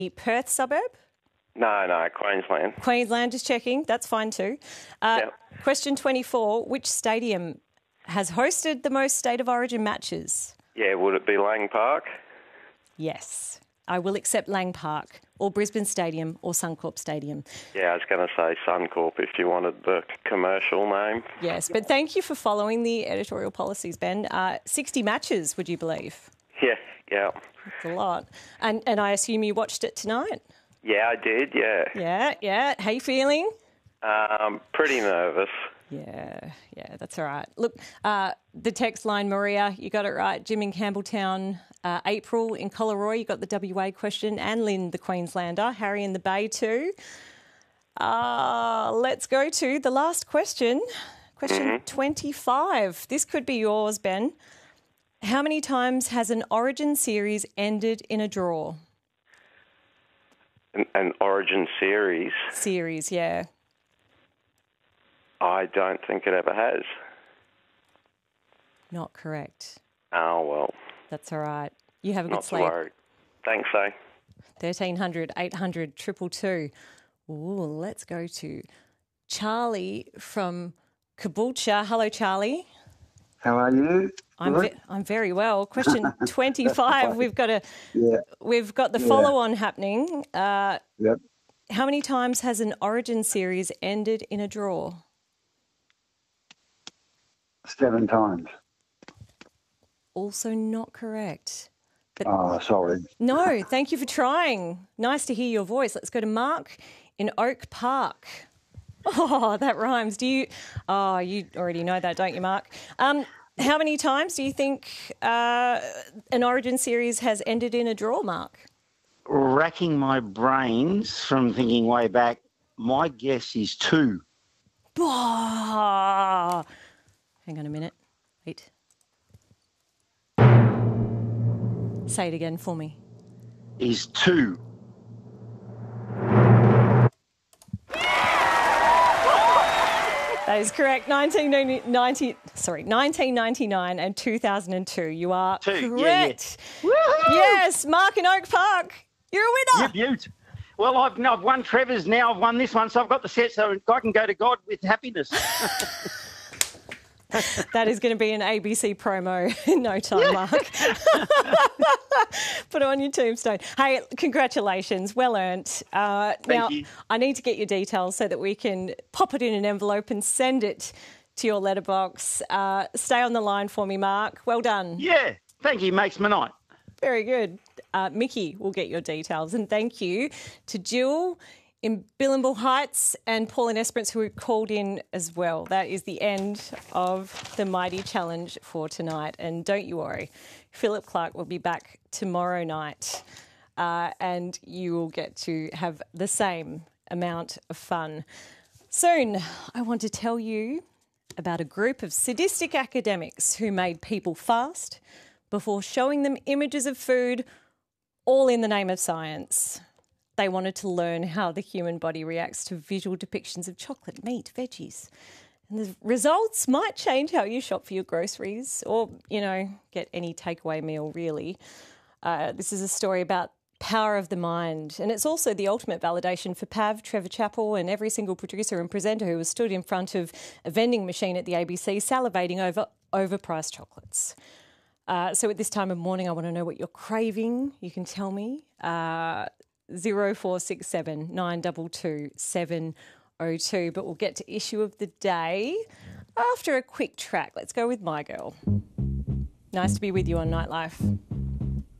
Perth suburb? No, Queensland. Queensland, just checking. That's fine too. Yep. Question 24. Which stadium has hosted the most State of Origin matches? Yeah, would it be Lang Park? Yes. I will accept Lang Park or Brisbane Stadium or Suncorp Stadium. Yeah, I was going to say Suncorp if you wanted the commercial name. Yes, but thank you for following the editorial policies, Ben. 60 matches, would you believe? Yeah. That's a lot. And I assume you watched it tonight? Yeah, I did, yeah. Yeah. How you feeling? Pretty nervous. Yeah, that's all right. Look, the text line, Maria, you got it right. Jim in Campbelltown, April in Collaroy, you got the WA question, and Lynn, the Queenslander, Harry in the Bay too. Let's go to the last question. Question 25. This could be yours, Ben. How many times has an Origin series ended in a draw? An Origin series? Series, yeah. I don't think it ever has. Not correct. Oh, well. That's all right. You have a good Not sleep. to worry. Thanks, eh? 1300 800 222. Ooh, let's go to Charlie from Caboolture. Hello, Charlie. How are you? I'm very well. Question 25. We've got the follow-on happening. Yep. How many times has an Origin series ended in a draw? 7 times. Also not correct. But sorry. No, thank you for trying. Nice to hear your voice. Let's go to Mark in Oak Park. Oh, that rhymes. You already know that, don't you, Mark? How many times do you think an Origin series has ended in a draw, Mark? Racking my brains from thinking way back, my guess is 2. Oh, hang on a minute. Wait. Say it again for me. Is 2. That is correct. 1999 and 2002. You are correct. Yeah. Yes, Mark in Oak Park. You're a winner. Yeah, beaut. Well, I've won Trevor's now. I've won this one, so I've got the set, so I can go to God with happiness. That is going to be an ABC promo in no time, Mark. Put it on your tombstone. Hey, congratulations. Well earned. Thank you. I need to get your details so that we can pop it in an envelope and send it to your letterbox. Stay on the line for me, Mark. Well done. Yeah, thank you. Makes my night. Very good. Mickey will get your details. And thank you to Jill in Billimbul Heights and Paul and Esperance, who called in as well. That is the end of the Mighty Challenge for tonight. And don't you worry, Philip Clark will be back tomorrow night and you will get to have the same amount of fun. Soon, I want to tell you about a group of sadistic academics who made people fast before showing them images of food, all in the name of science. They wanted to learn how the human body reacts to visual depictions of chocolate, meat, veggies. And the results might change how you shop for your groceries or, get any takeaway meal, really. This is a story about power of the mind. And it's also the ultimate validation for Pav, Trevor Chappell and every single producer and presenter who has stood in front of a vending machine at the ABC salivating over overpriced chocolates. So at this time of morning, I want to know what you're craving. You can tell me. 0467 922 702. But we'll get to issue of the day after a quick track. Let's go with My Girl. Nice to be with you on Nightlife.